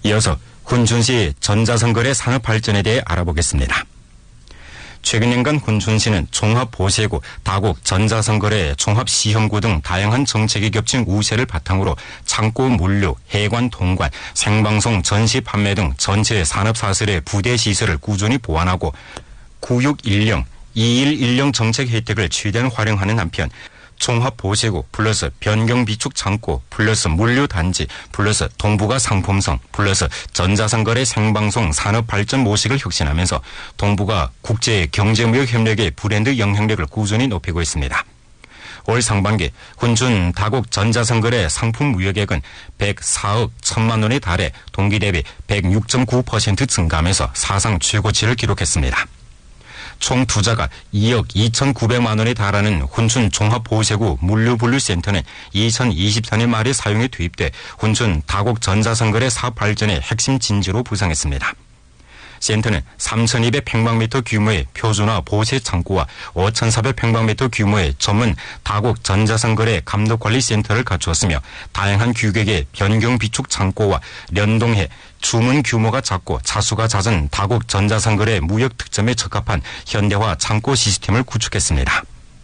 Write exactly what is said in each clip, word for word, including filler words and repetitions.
이어서 훈춘시 전자선거래 산업 발전에 대해 알아보겠습니다. 최근 년간 훈춘시는 종합보세구, 다국, 전자선거래, 종합시험구 등 다양한 정책이 겹친 우세를 바탕으로 창고 물류, 해관 통관, 생방송, 전시 판매 등 전체 산업사설의 부대 시설을 꾸준히 보완하고 구육일공, 이일일공 정책 혜택을 최대한 활용하는 한편 종합보세구 플러스 변경비축 창고 플러스 물류단지 플러스 동북아 상품성 플러스 전자선거래 생방송 산업발전 모식을 혁신하면서 동북아 국제 경제무역 협력의 브랜드 영향력을 꾸준히 높이고 있습니다. 올 상반기 훈춘 다국 전자선거래 상품 무역액은 백사억 천만 원에 달해 동기 대비 백육 점 구 퍼센트 증가하면서 사상 최고치를 기록했습니다. 총 투자가 이억 이천구백만 원에 달하는 훈춘 종합보세구 물류분류센터는 이천이십사 년 말에 사용에 투입돼 훈춘 다국 전자선거래 사업 발전의 핵심 진지로 부상했습니다. 센터는 삼천이백 평방미터 규모의 표준화 보세 창고와 오천사백 평방미터 규모의 전문 다국 전자선거래 감독관리센터를 갖추었으며 다양한 규격의 변경 비축 창고와 연동해 주문 규모가 작고 차수가 잦은 다국 전자선거래 무역 특점에 적합한 현대화 창고 시스템을 구축했습니다.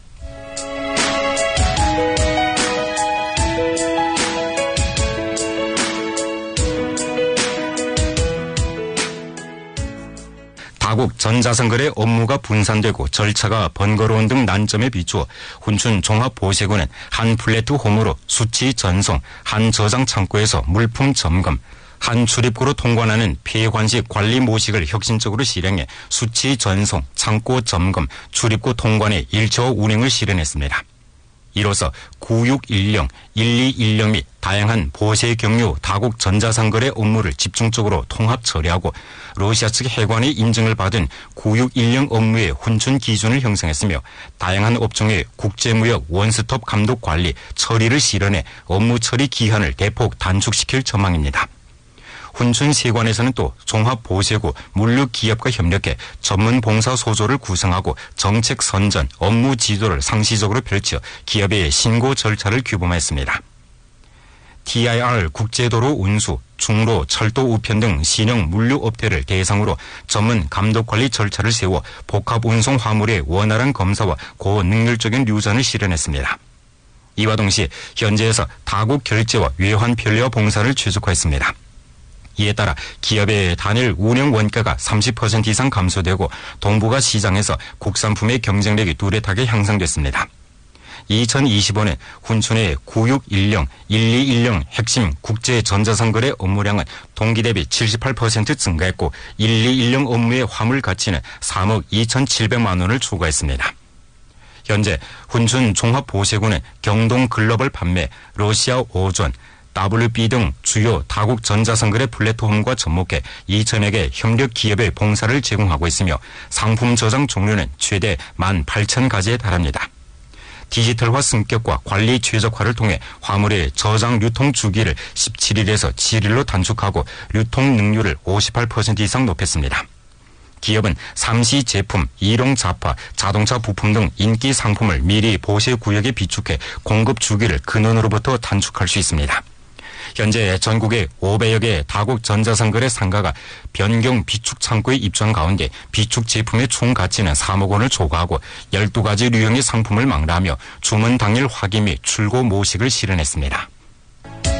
다국 전자선거래 업무가 분산되고 절차가 번거로운 등 난점에 비추어 훈춘 종합보세구는 한 플랫폼으로 수치 전송, 한 저장 창고에서 물품 점검, 한 출입구로 통관하는 폐관식 관리 모식을 혁신적으로 실행해 수치 전송, 창고 점검, 출입구 통관의 일체화 운행을 실현했습니다. 이로써 구육일공, 일이일공 및 다양한 보세 경유 다국 전자선거래 업무를 집중적으로 통합 처리하고 러시아 측 해관의 인증을 받은 구육일공 업무의 훈춘 기준을 형성했으며 다양한 업종의 국제무역 원스톱 감독 관리, 처리를 실현해 업무 처리 기한을 대폭 단축시킬 전망입니다. 훈춘 세관에서는 또 종합보세구 물류기업과 협력해 전문 봉사 소조를 구성하고 정책 선전, 업무 지도를 상시적으로 펼쳐 기업의 신고 절차를 규범했습니다. 티아이알 국제도로 운수, 중로, 철도 우편 등 신형 물류업체를 대상으로 전문 감독관리 절차를 세워 복합운송 화물의 원활한 검사와 고능률적인 유전을 실현했습니다. 이와 동시에 현재에서 다국 결제와 외환 편리화 봉사를 최적화했습니다. 이에 따라 기업의 단일 운영 원가가 삼십 퍼센트 이상 감소되고 동북아 시장에서 국산품의 경쟁력이 뚜렷하게 향상됐습니다. 이천이십오 년 훈춘의 구육일공, 일이일공 핵심 국제 전자선거래 업무량은 동기 대비 칠십팔 퍼센트 증가했고 일이일공 업무의 화물 가치는 삼억 이천칠백만 원을 초과했습니다. 현재 훈춘 종합보세구는 경동 글로벌 판매, 러시아 오존, 더블유비 등 주요 다국 전자선거래 플랫폼과 접목해 이천여 개 협력 기업의 봉사를 제공하고 있으며 상품 저장 종류는 최대 만 팔천 가지에 달합니다. 디지털화 승격과 관리 최적화를 통해 화물의 저장 유통 주기를 십칠 일에서 칠 일로 단축하고 유통 능률을 오십팔 퍼센트 이상 높였습니다. 기업은 삼시 제품, 일용 자파, 자동차 부품 등 인기 상품을 미리 보세 구역에 비축해 공급 주기를 근원으로부터 단축할 수 있습니다. 현재 전국의 오백여 개 다국 전자선거래 상가가 변경 비축 창고에 입주한 가운데 비축 제품의 총 가치는 삼억 원을 초과하고 열두 가지 유형의 상품을 망라하며 주문 당일 확인 및 출고 모식을 실현했습니다.